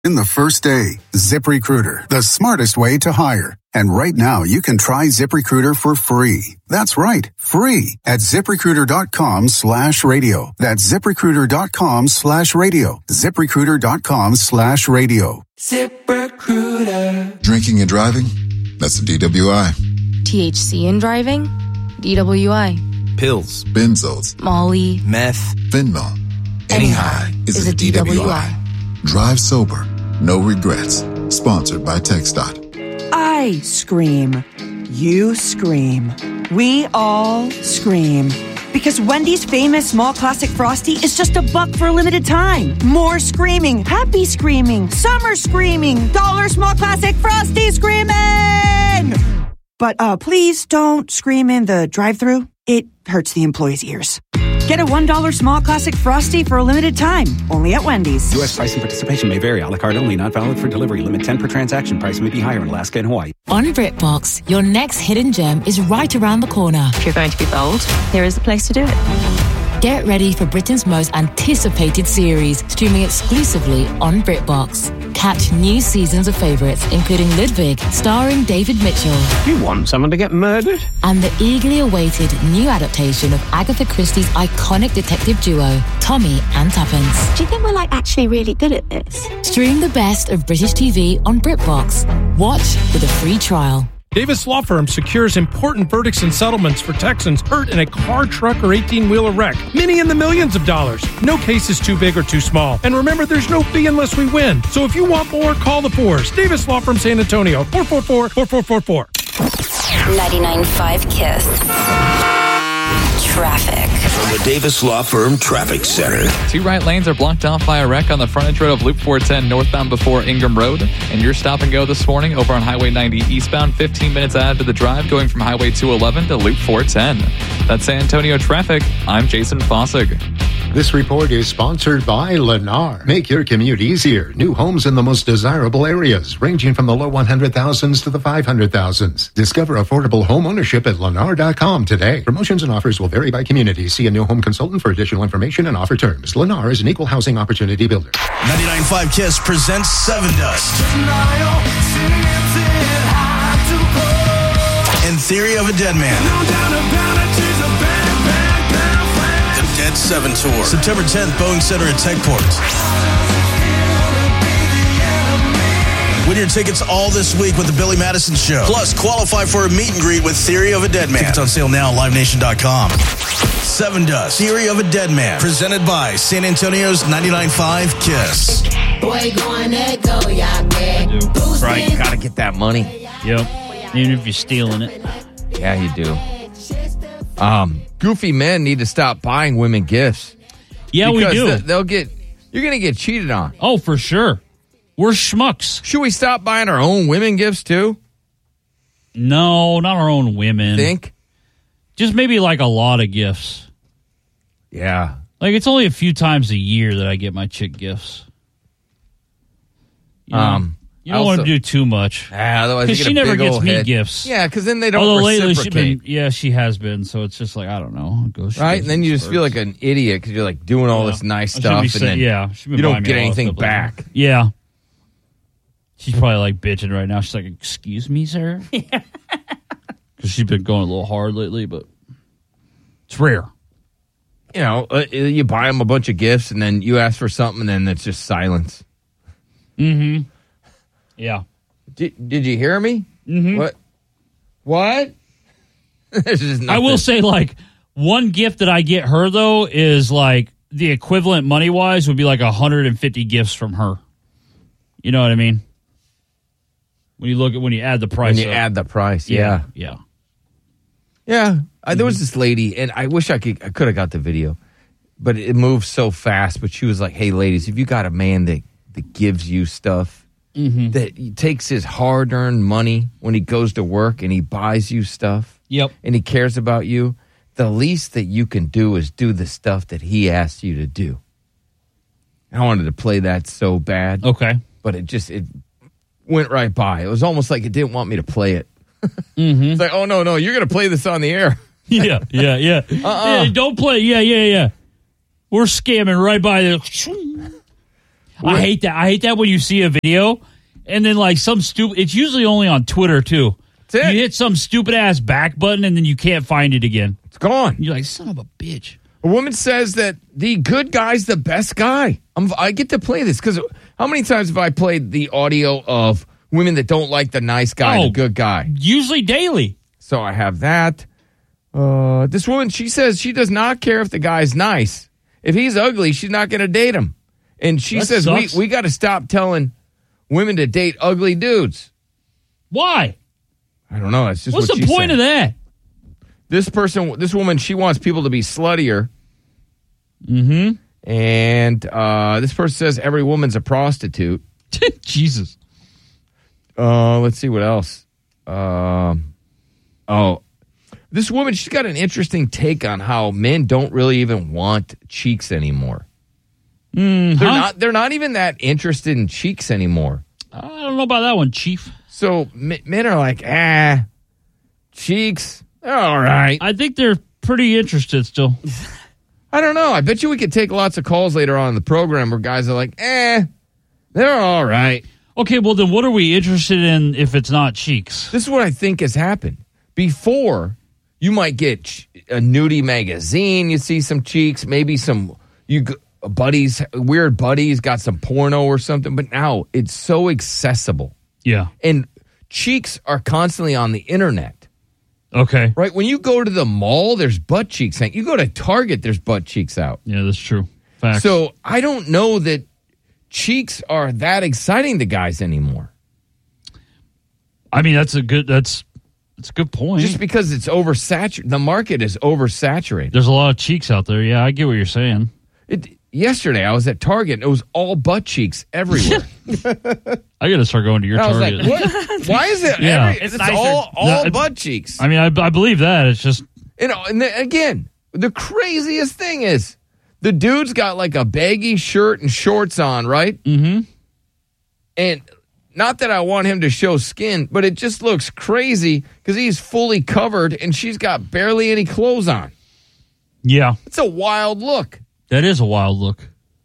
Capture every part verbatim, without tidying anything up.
In the first day, ZipRecruiter, the smartest way to hire. And right now, you can try ZipRecruiter for free. That's right, free at ZipRecruiter.com slash radio. That's ZipRecruiter.com slash radio. ZipRecruiter.com slash radio. ZipRecruiter. Drinking and driving? That's a D W I. T H C in driving? D W I. Pills. Benzos. Molly. Meth. Fentanyl. Any Any high high is, is a a D W I. D W I. Drive sober. No regrets. Sponsored by TxDOT. I scream. You scream. We all scream. Because Wendy's famous small classic Frosty is just a buck for a limited time. More screaming, happy screaming, summer screaming, dollar small classic Frosty screaming! But uh, please don't scream in the drive-thru. It hurts the employees' ears. Get a one dollar small classic Frosty for a limited time. Only at Wendy's. U S price and participation may vary. A la carte only. Not valid for delivery. Limit ten per transaction. Price may be higher in Alaska and Hawaii. On BritBox, your next hidden gem is right around the corner. If you're going to be bold, here is the place to do it. Get ready for Britain's most anticipated series, streaming exclusively on BritBox. Catch new seasons of favourites, including Ludwig, starring David Mitchell. You want someone to get murdered? And the eagerly awaited new adaptation of Agatha Christie's iconic detective duo, Tommy and Tuppence. Do you think we're like actually really good at this? Stream the best of British T V on BritBox. Watch with a free trial. Davis Law Firm secures important verdicts and settlements for Texans hurt in a car, truck, or eighteen-wheeler wreck. Many in the millions of dollars. No case is too big or too small. And remember, there's no fee unless we win. So if you want more, call the Fours. Davis Law Firm San Antonio, four four four, four four four four. ninety-nine point five KISS. Traffic. From the Davis Law Firm Traffic Center. Two right lanes are blocked off by a wreck on the frontage road of Loop four ten northbound before Ingham Road. And your stop and go this morning over on Highway ninety eastbound, fifteen minutes out of the drive, going from Highway two eleven to Loop four ten. That's San Antonio traffic. I'm Jason Fossig. This report is sponsored by Lennar. Make your commute easier. New homes in the most desirable areas, ranging from the low one hundred thousands to the five hundred thousands. Discover affordable home ownership at Lennar dot com today. Promotions and offers will vary by community. See a new home consultant for additional information and offer terms. Lennar is an equal housing opportunity builder. ninety-nine point five KISS presents Seven Dust. In Theory of a Dead Man. The Dead Seven Tour. September tenth, Boeing Center at Techport. Win your tickets all this week with the Billy Madison Show. Plus, qualify for a meet and greet with Theory of a Dead Man. Tickets on sale now at live nation dot com. Seven Dust, Theory of a Dead Man. Presented by San Antonio's ninety-nine point five KISS. Boy, going there, go, yeah, right, gotta get that money. Yep. Even if you're stealing it. Yeah, you do. Um, goofy men need to stop buying women gifts. Yeah, we do. Th- they'll get. You're gonna get cheated on. Oh, for sure. We're schmucks. Should we stop buying our own women gifts too? No, not our own women. Think? Just maybe like a lot of gifts. Yeah. Like it's only a few times a year that I get my chick gifts. You know, um, you don't also, want to do too much. Yeah, otherwise because she never gets me head. gifts. Yeah, because then they don't Although reciprocate. Lately she been, yeah, she has been. So it's just like I don't know. Go, right, and then you just feel like an idiot because you're like doing all yeah. this nice stuff, and say, then yeah, you don't get anything back. Yeah. She's probably like bitching right now. She's like, "Excuse me, sir," because she's been going a little hard lately, but it's rare. You know, uh, you buy them a bunch of gifts, and then you ask for something, and then it's just silence. Mm-hmm. Yeah. Did, did you hear me? Mm-hmm. What? What? There's just I will say, like, one gift that I get her, though, is, like, the equivalent money-wise would be, like, one hundred fifty gifts from her. You know what I mean? When you look at, when you add the price When you up. add the price, yeah. Yeah. Yeah. I, there was this lady, and I wish I could I could have got the video, but it moves so fast. But she was like, hey, ladies, if you got a man that, that gives you stuff, mm-hmm. that he takes his hard-earned money when he goes to work and he buys you stuff, yep, and he cares about you, the least that you can do is do the stuff that he asked you to do. I wanted to play that so bad. Okay. But it just, it went right by. It was almost like it didn't want me to play it. Mm-hmm. It's like, oh, no, no, you're going to play this on the air. yeah, yeah, yeah. Uh-uh. Yeah. Don't play. Yeah, yeah, yeah. We're scamming right by the. I hate that. I hate that when you see a video and then like some stupid. It's usually only on Twitter too. That's it. You hit some stupid ass back button and then you can't find it again. It's gone. You're like, son of a bitch. A woman says that the good guy's the best guy. I'm, I get to play this because how many times have I played the audio of women that don't like the nice guy, Oh, the good guy? Usually daily. So I have that. Uh, this woman, she says she does not care if the guy's nice. If he's ugly, she's not going to date him. And she That says sucks. we, we got to stop telling women to date ugly dudes. Why? I don't know. It's just What's what the she point said. of that? This person, this woman, she wants people to be sluttier. Mm-hmm. And uh, this person says every woman's a prostitute. Jesus. Uh, let's see what else. Um, oh, this woman, she's got an interesting take on how men don't really even want cheeks anymore. Mm, They're huh? not. They're not even that interested in cheeks anymore. I don't know about that one, Chief. So m- men are like, ah, cheeks, they're all right. I think they're pretty interested still. I don't know. I bet you we could take lots of calls later on in the program where guys are like, eh, they're all right. Okay, well then what are we interested in if it's not cheeks? This is what I think has happened. Before, you might get ch- a nudie magazine, you see some cheeks, maybe some you g- buddies, weird buddies got some porno or something, but now it's so accessible. Yeah. And cheeks are constantly on the internet. Okay. Right? When you go to the mall, there's butt cheeks out. You go to Target, there's butt cheeks out. Yeah, that's true. Facts. So I don't know that cheeks are that exciting to guys anymore. I mean, that's a good that's that's a good point. Just because it's oversaturated. The market is oversaturated. There's a lot of cheeks out there. Yeah, I get what you're saying. It, yesterday, I was at Target, and it was all butt cheeks everywhere. I got to start going to your And I was Target. like, what? Why is it? Yeah. Every, it's It's all, all No, it- butt cheeks. I mean, I, I believe that. It's just You know, and then, again, the craziest thing is the dude's got like a baggy shirt and shorts on, right? Mm-hmm. And not that I want him to show skin, but it just looks crazy because he's fully covered and she's got barely any clothes on. yeah, It's a wild look. that is a wild look.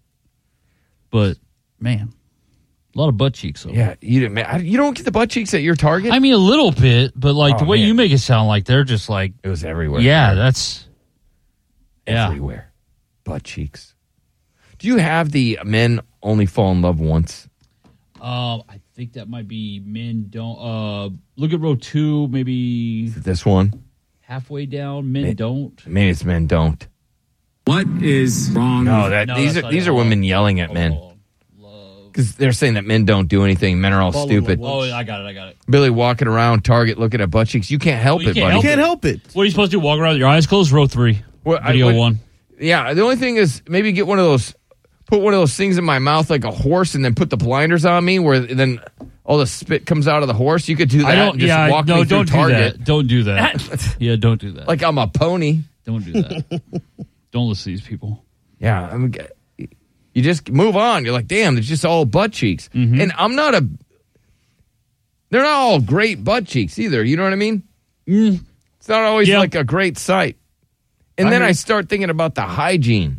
But man, a lot of butt cheeks. Though. Yeah, you didn't. man, I- You don't get the butt cheeks at your Target. I mean a little bit, but like Oh, the way man. you make it sound like they're just like it was everywhere. yeah, that's yeah. everywhere. Butt cheeks. Do you have the men only fall in love once? Um, I think that might be men don't. Uh, look at row two, maybe This one. halfway down. Men May- don't. Maybe it's men don't. What is wrong? No, that No, these that's are not these it. are women yelling at men because they're saying that men don't do anything. Men are all Follow stupid. the Oh, I got it. I got it. Billy walking around Target looking at butt cheeks. You can't help Well, you it, can't buddy. help You can't help it. What are you supposed to do? Walk around with your eyes closed? Row three. Well, I Video would- one. Yeah, the only thing is maybe get one of those, put one of those things in my mouth like a horse, and then put the blinders on me, where then all the spit comes out of the horse. You could do that. I don't. And just Yeah. walk No. me through Don't do Target that. Don't do that. yeah. Don't do that. like I'm a pony. Don't do that. Don't listen to these people. Yeah, I mean, you just move on. You're like, damn, it's just all butt cheeks, Mm-hmm. and I'm not a. They're not all great butt cheeks either. You know what I mean? Mm. It's not always Yeah. like a great sight. And I then hear- I start thinking about the hygiene.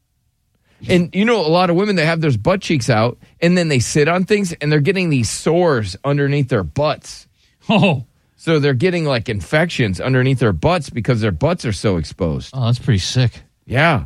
And you know, a lot of women that have their butt cheeks out, and then they sit on things, and they're getting these sores underneath their butts. Oh. So they're getting like infections underneath their butts because their butts are so exposed. Oh, that's pretty sick. Yeah.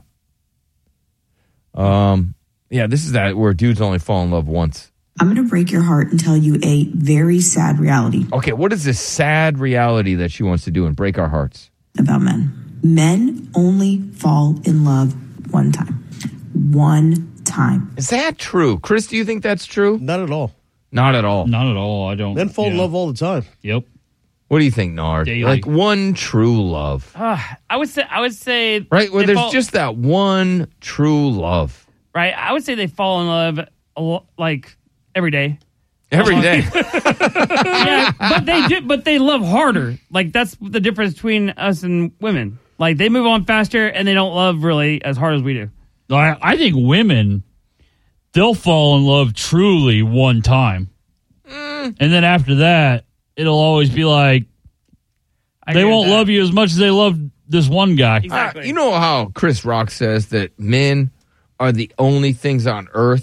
Um. Yeah, this is that where dudes only fall in love once. I'm going to break your heart and tell you a very sad reality Okay, what is this sad reality that she wants to do and break our hearts? about men. Men only fall in love one time. One time. Is that true? Chris, do you think that's true? Not at all. Not at all. Not at all. I don't. Men fall in yeah. love all the time. Yep. What do you think, Nard? Daily. Like one true love. Uh, I would say. I would say. Right? Where they there's fall- just that one true love. right. I would say they fall in love a lo- like every day. Every day. Yeah, but they do. But they love harder. Like that's the difference between us and women. Like they move on faster and they don't love really as hard as we do. I, I think women, they'll fall in love truly one time, Mm. and then after that, it'll always be like I they agree with won't that. love you as much as they love this one guy. Exactly. Uh, you know how Chris Rock says that men are the only things on earth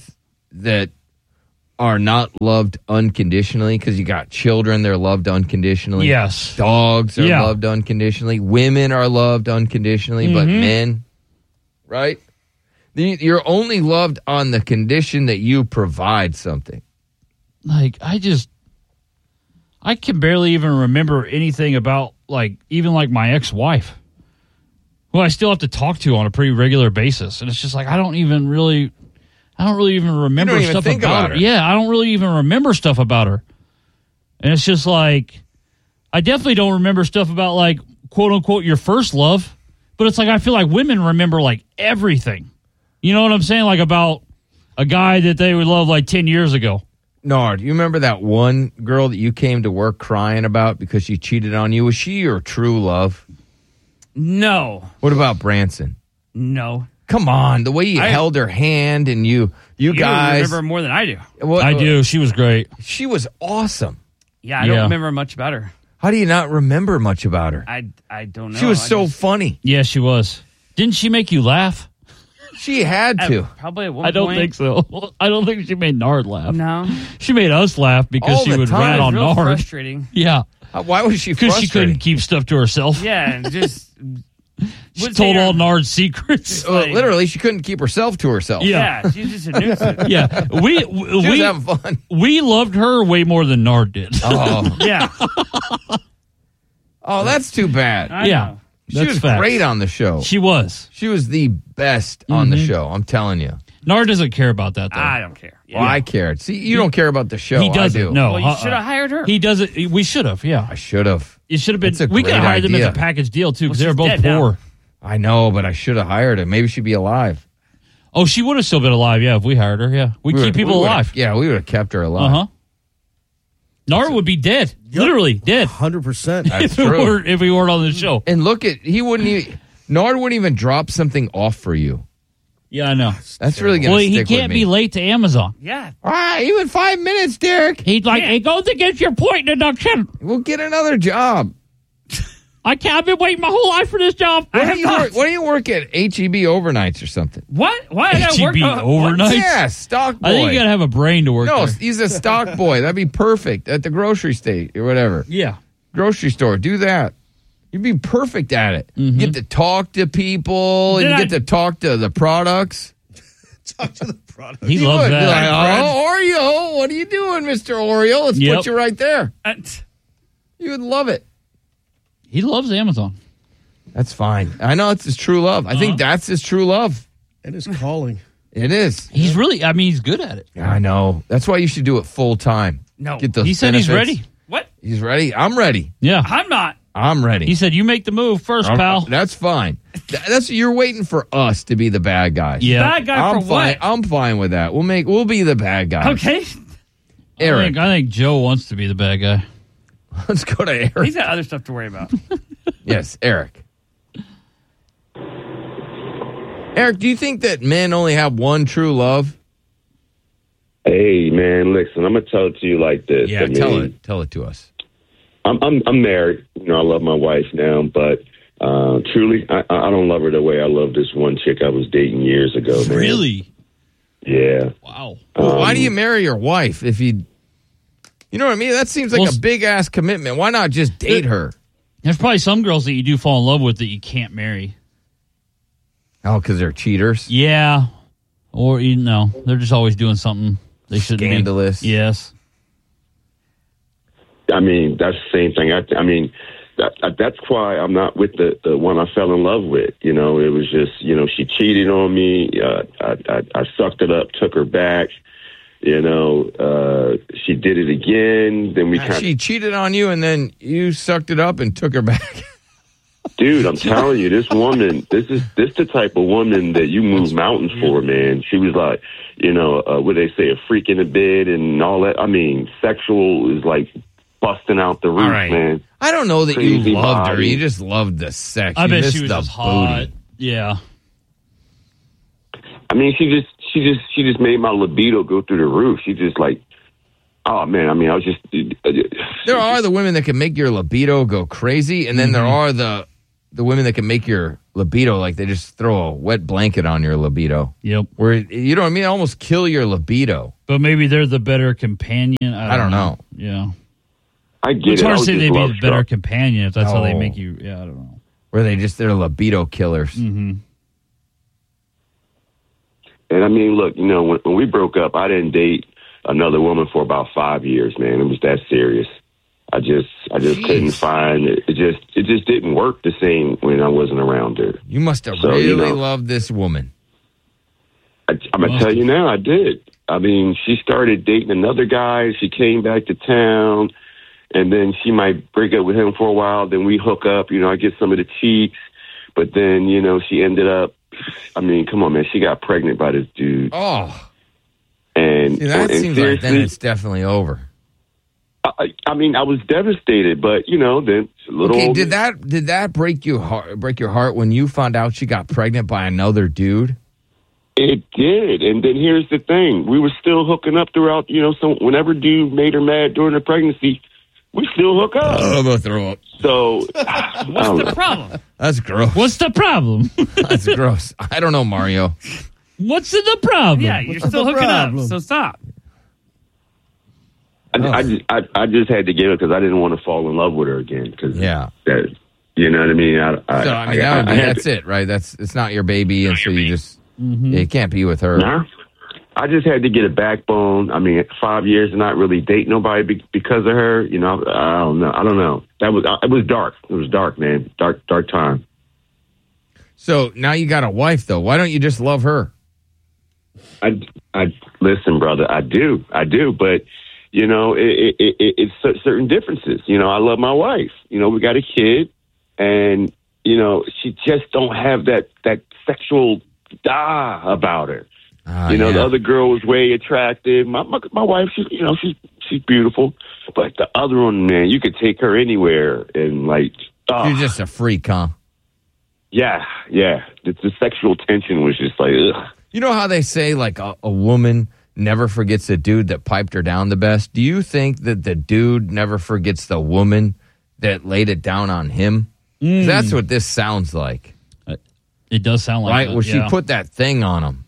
that are not loved unconditionally? Because you got children, they're loved unconditionally. Yes. Dogs are Yeah. loved unconditionally. Women are loved unconditionally, but Mhm. men, right? The- You're only loved on the condition that you provide something. Like, I just, I can barely even remember anything about, like, even like my ex-wife, who I still have to talk to on a pretty regular basis. And it's just like, I don't even really, I don't really even remember even stuff think about, about her. her. Yeah, I don't really even remember stuff about her. And it's just like, I definitely don't remember stuff about, like, quote unquote, your first love. But it's like, I feel like women remember, like, everything. You know what I'm saying? Like, about a guy that they would love, like, ten years ago. Nard, you remember that one girl that you came to work crying about because she cheated on you? Was she your true love? No. What about Branson? No. Come on, the way you I- held her hand and you, you, You guys. remember more than I do. What- I do. She was great. She was awesome. Yeah, I Yeah. don't remember much about her. How do you not remember much about her? I, I don't know. She was I so just- funny. Yeah, she was. Didn't she make you laugh? She had At- to. Probably at one I don't point. think so. I don't think she made Nard laugh. No. She made us laugh because All she the would time. rat It was on real Nard. frustrating. Yeah, Uh, Why was she because frustrated? she couldn't keep stuff to herself. Yeah, and just She would told say all her- Nard's secrets. Uh, literally, she couldn't keep herself to herself. Yeah. Yeah, she's just a nuisance. Yeah, we She was we having fun. we loved her way more than Nard did. Oh, Yeah, oh, that's too bad. I Yeah. know. She That's was facts. great on the show. She was. She was the best on the Mhm. show. I'm telling you. Nard doesn't care about that though. I don't care. Yeah. Well, I cared. See, you don't care about the show. he doesn't. I do. No, Well, you uh-uh. should have hired her. He doesn't. We should have. Yeah, I should have. it should have been. That's a We could have great hired them as idea. a package deal too because Well, they were both she's dead now. poor. I know, but I should have hired her. Maybe she'd be alive. Oh, she would have still been alive. Yeah, if we hired her. Yeah, we, We keep would- people we would've- alive. Yeah, we would have kept her Uh alive. huh. Nard would be dead. Literally dead. one hundred percent. That's if, we true. weren't, if we weren't on the show. And look at he wouldn't even Nard wouldn't even drop something off for you. Yeah, I know. That's really gonna Well, stick he with can't me. be late to Amazon. Yeah. Ah, even five minutes, Derek. He's like, Yeah. it goes against your point deduction. We'll get another job. I can't. I've been waiting my whole life for this job. I Why have do you not. work? Why do you work at H E B overnights or something? What? Why did I work H E B uh, overnight? Yeah, stock boy. I think you gotta have a brain to work no, there. he's a stock boy. That'd be perfect at the grocery state or whatever. Yeah. Grocery store. Do that. You'd be perfect at it. You get to talk to people and Did you I- get to talk to the products. Talk to the product. He You loves would. Be like, that. oh, Oreo, what are you doing, Mister Oreo? Let's Yep. put you right there. Uh, t- You would love it. He loves Amazon. That's fine. I know it's his true love. I think that's his true love. It is calling. It is. He's really. I mean, he's good at it. I know. That's why you should do it full time. No. Get those He said he's benefits. ready. what? He's ready. I'm ready. Yeah. I'm not. I'm ready. He said, "You make the move first, I'm- pal." That's fine. Th- That's you're waiting for us to be the bad guys. Yeah. Bad guy I'm for fine. what? I'm fine with that. We'll make. We'll be the bad guys. Okay. I Eric. think, I think Joe wants to be the bad guy. Let's go to Eric. He's got other stuff to worry about. Yes, Eric. Eric, do you think that men only have one true love? Hey, man, listen, I'm gonna tell it to you like this. Yeah, I mean, tell it. Tell it to us. I'm, I'm I'm married. You know, I love my wife now, but uh, truly, I, I don't love her the way I love this one chick I was dating years ago. Man. Really? Yeah. Wow. Well, Um, why do you marry your wife if you? You know what I mean? That seems like Well, a big ass commitment. Why not just date her? There's probably some girls that you do fall in love with that you can't marry. Oh, because they're cheaters. Yeah. Or, you know, they're just always doing something they shouldn't Scandalous. be. Yes. I mean, that's the same thing. I, I mean, that, that's why I'm not with the, the one I fell in love with. You know, it was just, you know, she cheated on me. Uh, I, I, I sucked it up, took her back. You know, uh, she did it again. Then we Uh, kind of, She cheated on you, and then you sucked it up and took her back. dude, I'm telling you, this woman, this is this the type of woman that you move mountains for, man. She was like, you know, uh, what they say, a freak in the bed and all that. I mean, sexual is like busting out the roof, All right. man. I don't know that Crazy you loved her. body. You just loved the sex. I you bet missed she was the just hot. booty. Yeah. I mean, she just, she just, she just made my libido go through the roof. She just like, oh man, I mean, I was just. There are the women that can make your libido go crazy, and then there are the the women that can make your libido, like they just throw a wet blanket on your libido. Yep. Where, you know what I mean? Almost kill your libido. But maybe they're the better companion. I don't, I don't know. know. Yeah. I get it's it. hard I to say would they'd just be love the better stuff. companion if that's how they No. make you. Yeah, I don't know. Where they just, they're libido killers. Mm-hmm. And I mean, look, you know, when, when we broke up, I didn't date another woman for about five years, man. It was that serious. I just, I just Jeez. couldn't find it. It just, it just didn't work the same when I wasn't around her. You must have So, really you know, loved this woman. I, I'm gonna tell you now, I did. I mean, she started dating another guy. She came back to town, and then she might break up with him for a while. Then we hook up. You know, I get some of the cheeks, but then you know, she ended up. I mean, come on, man. She got pregnant by this dude. Oh, and see, that and seems like then seriously, it's definitely over. I, I mean, I was devastated, but you know, then a little. Okay, did that did that break you heart, break your heart when you found out she got pregnant by another dude? It did, and then here's the thing: we were still hooking up throughout. You know, so whenever dude made her mad during the pregnancy, we still hook up. I'm gonna throw up. So, what's the problem? That's gross. What's the problem? That's gross. I don't know, Mario. What's the problem? Yeah, you're What's still the hooking problem? up, so stop. I, I, just, I, I just had to give it because I didn't want to fall in love with her again. Cause Yeah. that, you know what I mean? I, I, So I mean, I, that would I be, had that's to- it, right? That's it's not your baby, and so you just Mm-hmm. yeah, you can't be with her. Nah. I just had to get a backbone. I mean, five years and not really date nobody be, because of her. You know, I don't know. I don't know. That was it was dark. It was dark, man. Dark, dark time. So now you got a wife, though. Why don't you just love her? I, I listen, brother. I do, I do, but you know, it, it, it, it's cer- certain differences. You know, I love my wife. You know, we got a kid, and you know, she just don't have that that sexual ah about her. Ah, you know, yeah. the other girl was way attractive. My, my my wife, she's you know, she's she's beautiful, but the other one, man, you could take her anywhere, and like, oh, You're just a freak, huh? yeah, yeah. The, the sexual tension was just like, ugh. You know how they say like a, a woman never forgets the dude that piped her down the best? Do you think that the dude never forgets the woman that laid it down on him? 'Cause Mm. That's what this sounds like. It does sound like right? that, Well, she yeah. put that thing on him.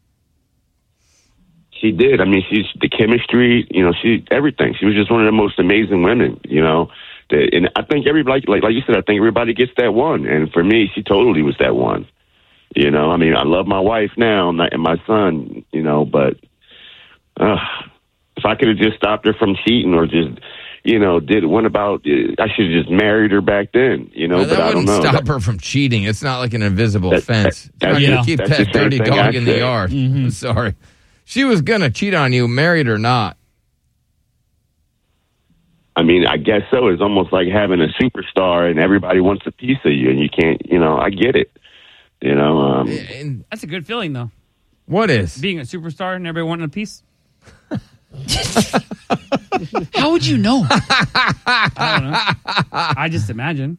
She did. I mean, she's the chemistry. You know, she everything. She was just one of the most amazing women. You know, that, and I think everybody, like like you said, I think everybody gets that one. And for me, she totally was that one. You know, I mean, I love my wife now and my son. You know, but uh, if I could have just stopped her from cheating or just, you know, did one about, I should have just married her back then. You know, Well, but that I don't wouldn't know. stop her from cheating. It's not like an invisible That- fence. that- You're not that's going to the- keep that's that the same dirty thing dog I in the said. yard. Mm-hmm. Sorry. She was going to cheat on you, married or not. I mean, I guess so. It's almost like having a superstar and everybody wants a piece of you, and you can't. You know, I get it. You know, um, And That's a good feeling, though. what is? Being a superstar and everybody wanting a piece. How would you know? I don't know. I just imagine.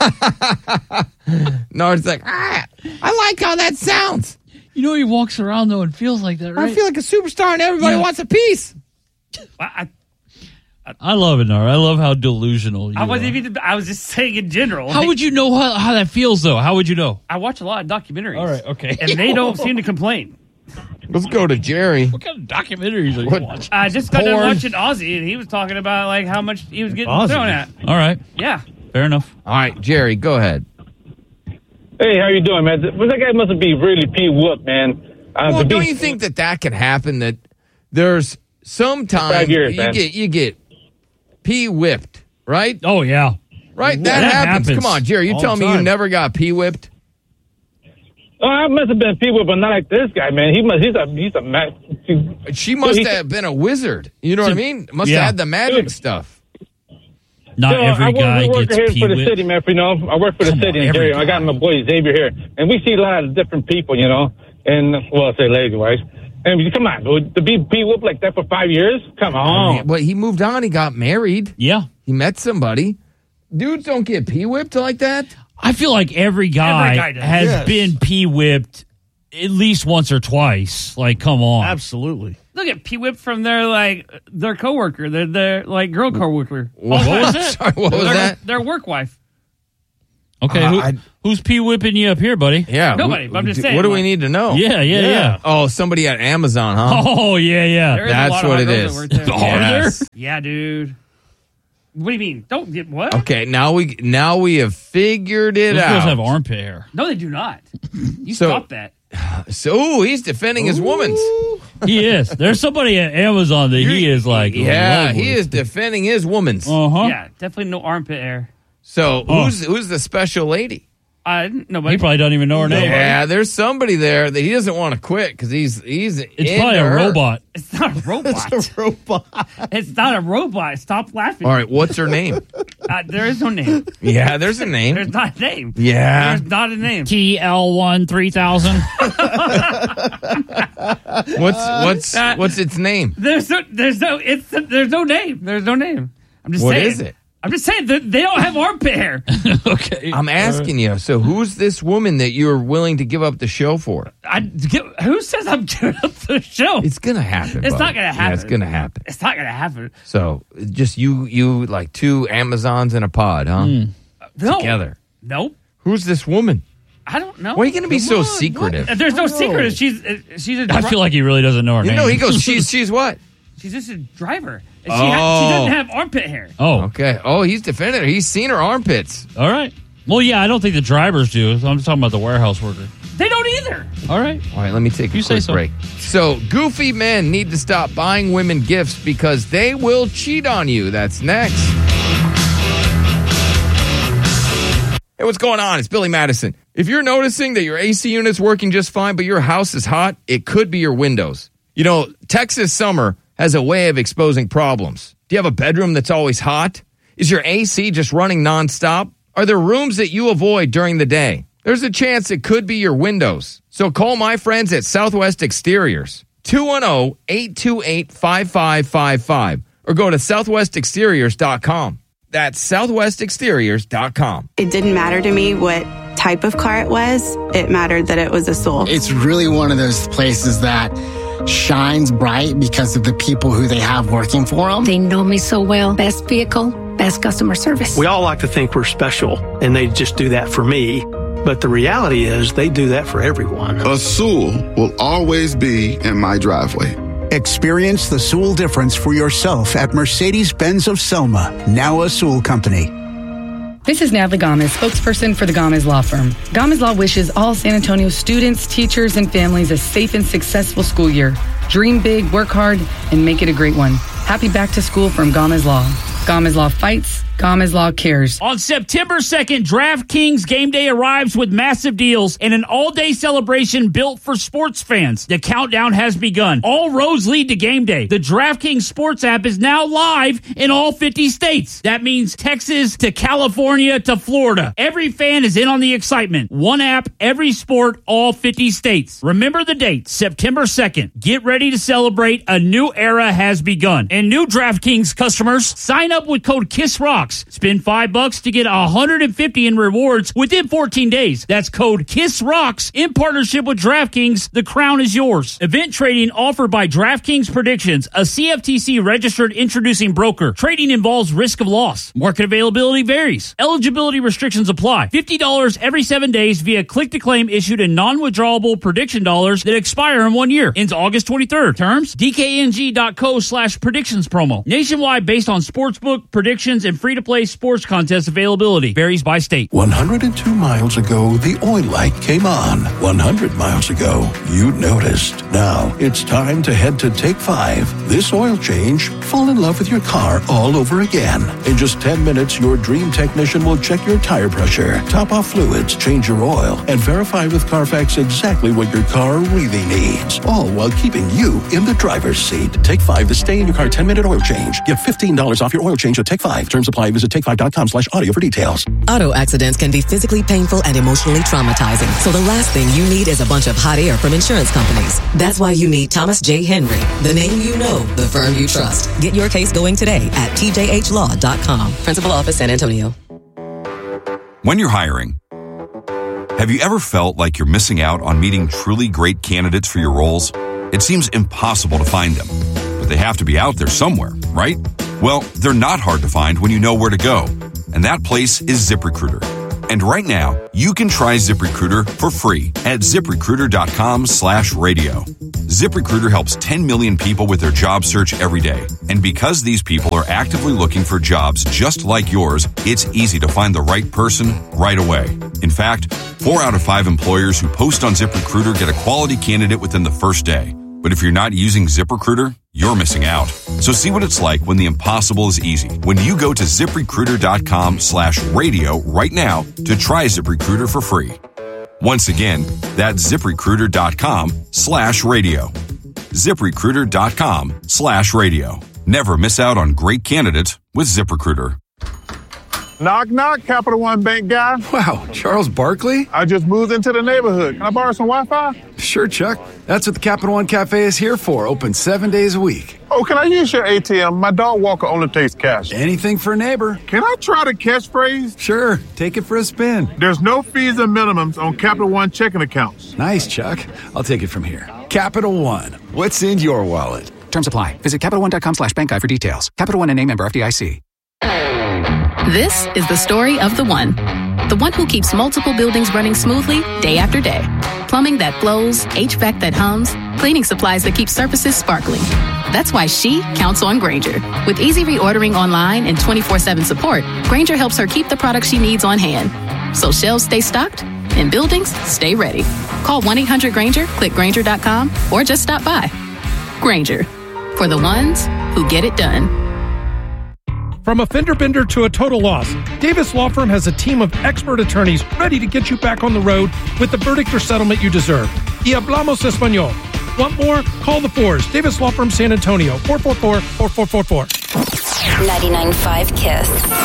No, it's like, ah, I like how that sounds. You know he walks around though and feels like that, right? I feel like a superstar and everybody Yeah. wants a piece. I, I love it, Nara. I love how delusional you I wasn't are. even. I was just saying in general. How would you know how, how that feels though? How would you know? I watch a lot of documentaries. All right, okay. And they don't seem to complain. Let's go to Jerry. What kind of documentaries are you What- watching? I just got done Porn. watching Ozzy, and he was talking about like how much he was getting Ozzy? thrown at. All right, Yeah. fair enough. All right, Jerry, go ahead. Hey, how you doing, man? Well, that guy must be really pee whooped, man. Uh, Well, to don't be- you think that that can happen? That there's sometimes Five years, you man. get you get pee whipped, right? Oh yeah, Right, that, That happens. happens Come on, Jerry, you all tell the me you time. never got pee whipped? Oh, I must have been pee whooped, but not like this guy, man. He must. He's a. He's a. ma- She must He- have been a wizard. You know what I mean? Must Yeah. have had the magic stuff. not So, every I work, guy we work gets here pee for the whipped. city, man. You know, I work for the Come city on, in every Jerry. I got guy. my boy Xavier here, and we see a lot of different people, you know. And well, I say lady wise. And come on, dude, to be pee whooped like that for five years? Come on. Well, he moved on. He got married. Yeah, He met somebody. Dudes don't get pee whipped like that. I feel like every guy, Every guy does. has Yes. been pee whipped at least once or twice. Like, come on. Absolutely. Look at P Whip from their like their coworker, their their like girl coworker. What was that? Sorry, what was their, that? Their work wife. Okay, Uh, who, I- who's pee whipping you up here, buddy? Yeah. Nobody, but I'm just saying, What do we like- need to know? Yeah, yeah, yeah. Oh, somebody at Amazon, huh? Oh, yeah, yeah. There is a That's lot of what hot it girls is. that work there. Are there? Yes. Yeah, dude. What do you mean? Don't get what? Okay, now we now we have figured it Those out. girls have armpit hair. No, they do not. You So- stop that. So ooh, he's defending his woman's. He is. There's somebody at Amazon that he is like. in Yeah, love he with. is defending his woman's. Uh-huh. Yeah, definitely no armpit hair. So Oh. who's who's the special lady? Uh, nobody. He probably doesn't even know her name. Yeah, there's somebody there that he doesn't want to quit because he's he's. It's probably a robot. It's not a robot. It's a robot. It's not a robot. Stop laughing. All right, what's her name? Uh, there is no name. Yeah, there's a name. There's not a name. Yeah. There's not a name. T L one three thousand. What's what's Uh, what's its name? There's no. There's no. It's. There's no name. There's no name. I'm just What saying. is it? I'm just saying that they don't have armpit hair. Okay. I'm asking you. So who's this woman that you're willing to give up the show for? I, get, who says I'm giving up the show? It's gonna happen. It's buddy. not gonna happen. Yeah, it's gonna happen. It's not gonna happen. So just you you like two Amazons in a pod, huh? No. Together. Nope. Who's this woman? I don't know. Why are you gonna be Come so on, secretive? what? There's no secret. She's uh, she's a. I dri- feel like he really doesn't know her You name. know, he goes, she's she's what? she's just a driver. And Oh. She, ha- she doesn't have armpit hair. Oh, Okay. Oh, he's defending her. He's seen her armpits. all right. Well, yeah, I don't think the drivers do. So I'm just talking about the warehouse worker. They don't either. All right. All right, let me take a You say quick so. break. So, goofy men need to stop buying women gifts because they will cheat on you. That's next. Hey, what's going on? It's Billy Madison. If you're noticing that your A C unit's working just fine, but your house is hot, it could be your windows. You know, Texas summer has a way of exposing problems. Do you have a bedroom that's always hot? Is your A C just running nonstop? Are there rooms that you avoid during the day? There's a chance it could be your windows. So call my friends at Southwest Exteriors, two one zero, eight two eight, five five five five, or go to southwest exteriors dot com. That's southwest exteriors dot com. It didn't matter to me what type of car it was. It mattered that it was a Soul. It's really one of those places that shines bright because of the people who they have working for them. They know me so well. Best vehicle, best customer service. We all like to think we're special, and they just do that for me. But the reality is they do that for everyone. A Soul will always be in my driveway. Experience the Soul difference for yourself at Mercedes-Benz of Selma, now a Soul company. This is Natalie Gomez, spokesperson for the Gomez Law Firm. Gomez Law wishes all San Antonio students, teachers, and families a safe and successful school year. Dream big, work hard, and make it a great one. Happy back to school from Gomez Law. Gomez Law fights, Gomez Law cares. On September second, DraftKings Game Day arrives with massive deals and an all-day celebration built for sports fans. The countdown has begun. All roads lead to Game Day. The DraftKings Sports app is now live in all fifty states. That means Texas to California to Florida. Every fan is in on the excitement. One app, every sport, all fifty states. Remember the date, September second. Get ready to celebrate. A new era has begun. And new DraftKings customers, sign up with code KISSROCKS. Spend five bucks to get one hundred fifty in rewards within fourteen days. That's code KISSROCKS in partnership with DraftKings. The crown is yours. Event trading offered by DraftKings Predictions, a C F T C registered introducing broker. Trading involves risk of loss. Market availability varies. Eligibility restrictions apply. fifty dollars every seven days via click-to-claim issued in non-withdrawable prediction dollars that expire in one year. Ends August twenty-third. Terms, dkng.co slash predictions promo. Nationwide based on sportsbook, predictions, and free-to-play sports contest availability. Varies by state. one hundred two miles ago, the oil light came on. one hundred miles ago, you noticed. Now, it's time to head to Take five. This oil change, fall in love with your car all over again. In just ten minutes, your dream technician will check your tire pressure, top off fluids, change your oil, and verify with Carfax exactly what your car really needs. All while keeping you in the driver's seat. Take five, the stay in your car ten minute oil change. Get fifteen dollars off your oil change at Take five. Terms apply. Visit take five dot com slash audio for details. Auto accidents can be physically painful and emotionally traumatizing. So the last thing you need is a bunch of hot air from insurance companies. That's why you need Thomas J. Henry, the name you know, the firm you trust. Get your case going today at T J H law dot com. Principal Office, San Antonio. When you're hiring, have you ever felt like you're missing out on meeting truly great candidates for your roles? It seems impossible to find them, but they have to be out there somewhere, right? Well, they're not hard to find when you know where to go, and that place is ZipRecruiter. And right now, you can try ZipRecruiter for free at ZipRecruiter.com slash radio. ZipRecruiter helps ten million people with their job search every day. And because these people are actively looking for jobs just like yours, it's easy to find the right person right away. In fact, four out of five employers who post on ZipRecruiter get a quality candidate within the first day. But if you're not using ZipRecruiter, you're missing out. So see what it's like when the impossible is easy. When you go to ZipRecruiter.com slash radio right now to try ZipRecruiter for free. Once again, that's ZipRecruiter.com slash radio. ZipRecruiter.com slash radio. Never miss out on great candidates with ZipRecruiter. Knock, knock, Capital One Bank guy. Wow, Charles Barkley? I just moved into the neighborhood. Can I borrow some Wi-Fi? Sure, Chuck. That's what the Capital One Cafe is here for. Open seven days a week. Oh, can I use your A T M? My dog walker only takes cash. Anything for a neighbor. Can I try the catchphrase? Sure, take it for a spin. There's no fees and minimums on Capital One checking accounts. Nice, Chuck. I'll take it from here. Capital One. What's in your wallet? Terms apply. Visit CapitalOne.com slash bank guide for details. Capital One and a member F D I C. This is the story of the one. The one who keeps multiple buildings running smoothly day after day. Plumbing that flows, H V A C that hums, cleaning supplies that keep surfaces sparkling. That's why she counts on Grainger. With easy reordering online and twenty-four seven support, Grainger helps her keep the products she needs on hand. So shelves stay stocked and buildings stay ready. Call one eight hundred Grainger, click Grainger dot com, or just stop by. Grainger, for the ones who get it done. From a fender bender to a total loss, Davis Law Firm has a team of expert attorneys ready to get you back on the road with the verdict or settlement you deserve. Y hablamos español. Want more? Call the fours. Davis Law Firm San Antonio, four four four, four four four four. ninety-nine point five KISS.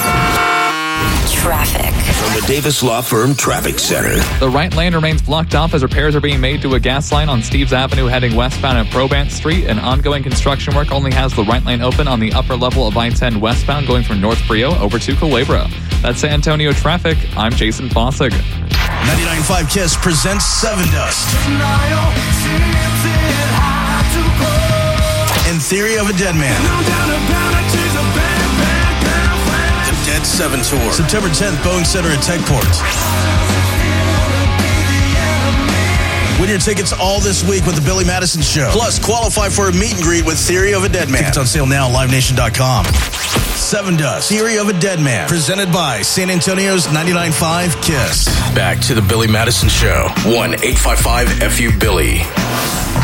Traffic. From the Davis Law Firm Traffic Center. The right lane remains blocked off as repairs are being made to a gas line on Steves Avenue heading westbound at Probant Street, and ongoing construction work only has the right lane open on the upper level of I ten westbound going from North Brio over to Culebra. That's San Antonio traffic. I'm Jason Fossig. ninety-nine point five KISS presents Seven Dust. In Theory of a Dead Man. The Dead seven Tour. September tenth, Boeing Center at Techport. Win your tickets all this week with the Billy Madison Show. Plus, qualify for a meet and greet with Theory of a Dead Man. Tickets on sale now at live nation dot com. Seven Dust, Theory of a Dead Man. Presented by San Antonio's ninety-nine point five KISS. Back to the Billy Madison Show. one eight five five F U Billy.